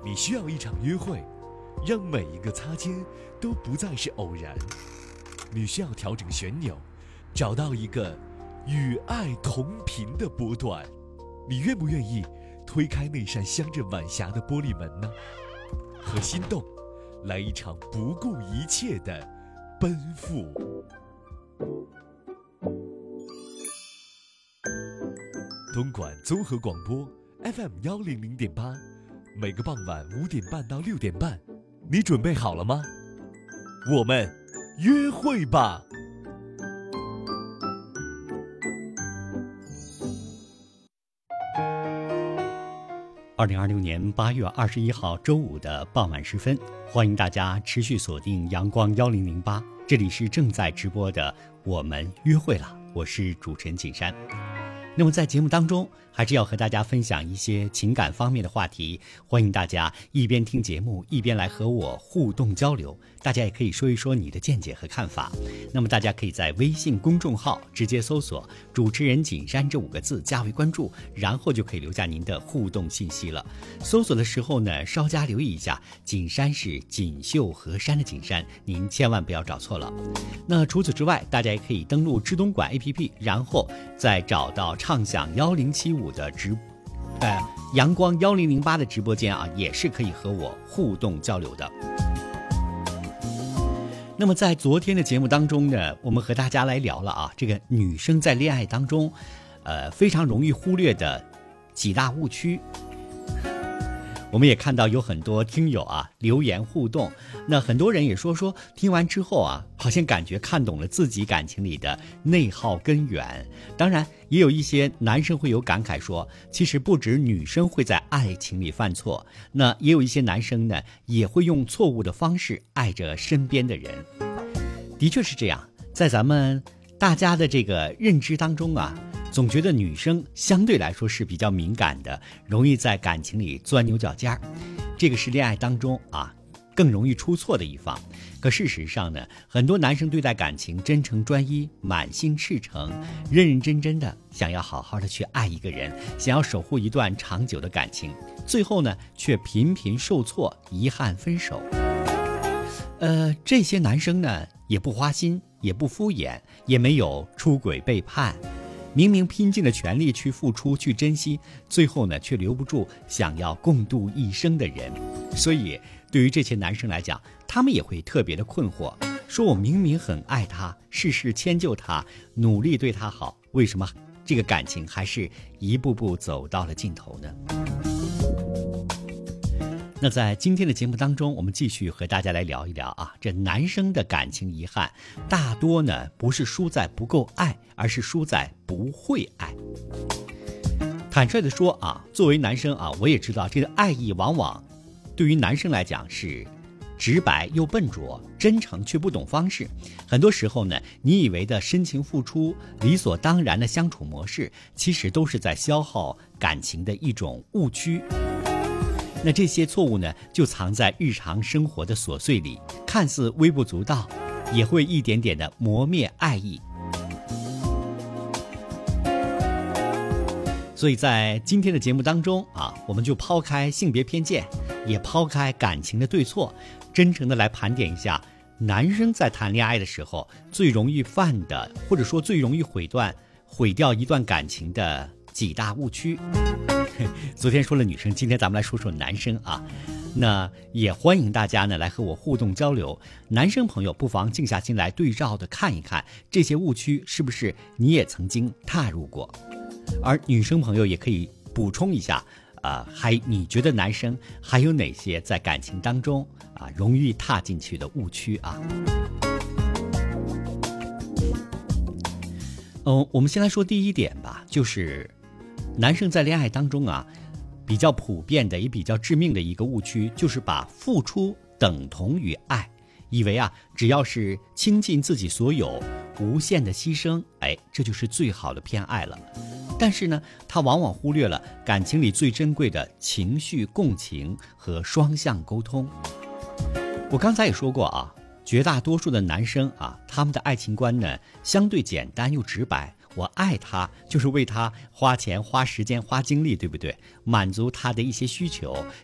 你需要一场约会，让每一个擦肩都不再是偶然。你需要调整旋钮，找到一个与爱同频的波段。你愿不愿意推开那扇镶着晚霞的玻璃门呢？和心动来一场不顾一切的奔赴。东莞综合广播 FM100.8，每个傍晚5点半到6点半，你准备好了吗？我们约会吧。 2026年8月21号周五的傍晚时分，欢迎大家持续锁定阳光1008，这里是正在直播的我们约会了，我是主持人景山。那么在节目当中，还是要和大家分享一些情感方面的话题，欢迎大家一边听节目一边来和我互动交流，大家也可以说一说你的见解和看法。那么大家可以在微信公众号直接搜索主持人景山这5个字加为关注，然后就可以留下您的互动信息了。搜索的时候呢，稍加留意一下，景山是锦绣河山的景山，您千万不要找错了。那除此之外，大家也可以登录知东莞 APP， 然后再找到畅享1075的阳光1008的直播间啊，也是可以和我互动交流的。那么在昨天的节目当中呢，我们和大家来聊了啊，这个女生在恋爱当中非常容易忽略的几大误区。我们也看到有很多听友啊留言互动，那很多人也说听完之后啊，好像感觉看懂了自己感情里的内耗根源。当然也有一些男生会有感慨说，其实不止女生会在爱情里犯错，那也有一些男生呢也会用错误的方式爱着身边的人。的确是这样，在咱们大家的这个认知当中啊，总觉得女生相对来说是比较敏感的，容易在感情里钻牛角尖儿，这个是恋爱当中啊更容易出错的一方。可事实上呢，很多男生对待感情真诚专一，满心赤诚，认认真真的想要好好的去爱一个人，想要守护一段长久的感情，最后呢却频频受挫，遗憾分手。这些男生呢也不花心，也不敷衍，也没有出轨背叛，明明拼尽了全力去付出去珍惜，最后呢却留不住想要共度一生的人。所以对于这些男生来讲，他们也会特别的困惑，说我明明很爱他，事事迁就他，努力对他好，为什么这个感情还是一步步走到了尽头呢？那在今天的节目当中，我们继续和大家来聊一聊啊，这男生的感情遗憾大多呢不是输在不够爱，而是输在不会爱。坦率的说啊，作为男生啊，我也知道这个爱意往往对于男生来讲是直白又笨拙，真诚却不懂方式。很多时候呢，你以为的深情付出，理所当然的相处模式，其实都是在消耗感情的一种误区。那这些错误呢，就藏在日常生活的琐碎里，看似微不足道，也会一点点的磨灭爱意。所以在今天的节目当中啊，我们就抛开性别偏见，也抛开感情的对错，真诚的来盘点一下男生在谈恋爱的时候最容易犯的，或者说最容易毁掉一段感情的几大误区。昨天说了女生，今天咱们来说说男生啊。那也欢迎大家呢来和我互动交流，男生朋友不妨静下心来对照的看一看，这些误区是不是你也曾经踏入过。而女生朋友也可以补充一下你觉得男生还有哪些在感情当中容易踏进去的误区啊？我们先来说第一点吧，就是男生在恋爱当中啊，比较普遍的也比较致命的一个误区，就是把付出等同于爱，以为只要是倾尽自己所有，无限的牺牲，这就是最好的偏爱了。但是呢，他往往忽略了感情里最珍贵的情绪共情和双向沟通。我刚才也说过绝大多数的男生他们的爱情观呢相对简单又直白，我爱他就是为他花钱花时间花精力，对不对？满足他的一些需求，